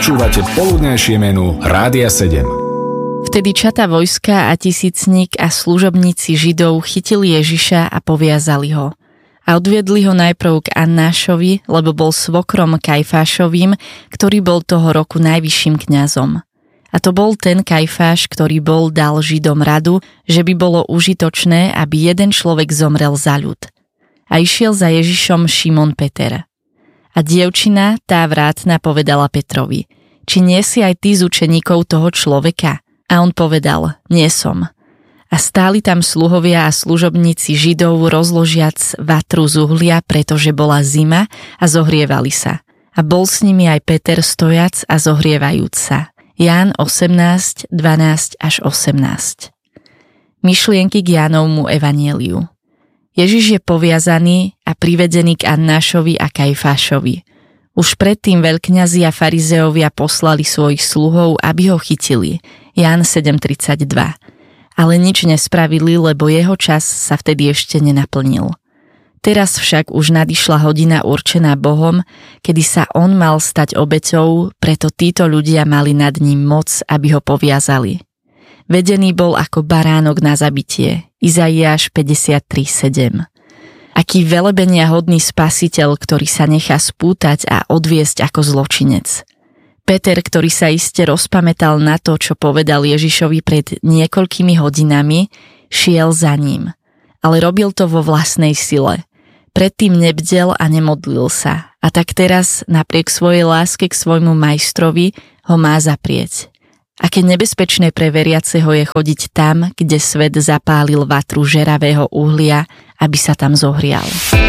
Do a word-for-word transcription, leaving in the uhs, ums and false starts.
Počúvate poludnejšie menu Rádia sedem. Vtedy čata vojska a tisícnik a služobníci Židov chytili Ježiša a poviazali ho. A odviedli ho najprv k Annášovi, lebo bol svokrom Kajfášovým, ktorý bol toho roku najvyšším kňazom. A to bol ten Kajfáš, ktorý bol dal Židom radu, že by bolo užitočné, aby jeden človek zomrel za ľud. A išiel za Ježišom Šimon Peter. A dievčina, tá vrátna, povedala Petrovi: či nie si aj ty z učeníkov toho človeka? A on povedal: nie som. A stáli tam sluhovia a služobníci Židov rozložiac vatru z uhlia, pretože bola zima, a zohrievali sa. A bol s nimi aj Peter stojac a zohrievajúc sa. Ján osemnásť, dvanásť až osemnásť. Myšlienky k Jánovmu evanjeliu. Ježiš je poviazaný a privedený k Annášovi a Kajfášovi. Už predtým veľkňazi a farizeovia poslali svojich sluhov, aby ho chytili. Ján sedem tridsaťdva. Ale nič nespravili, lebo jeho čas sa vtedy ešte nenaplnil. Teraz však už nadišla hodina určená Bohom, kedy sa on mal stať obeťou, preto títo ľudia mali nad ním moc, aby ho poviazali. Vedený bol ako baránok na zabitie. Izaiáš päťdesiattri sedem. Aký velebenia hodný spasiteľ, ktorý sa nechá spútať a odviesť ako zločinec. Peter, ktorý sa iste rozpamätal na to, čo povedal Ježišovi pred niekoľkými hodinami, šiel za ním. Ale robil to vo vlastnej sile. Predtým nebdel a nemodlil sa. A tak teraz, napriek svojej láske k svojmu majstrovi, ho má zaprieť. Aké nebezpečné pre veriaceho je chodiť tam, kde svet zapálil vatru žeravého uhlia, aby sa tam zohrial.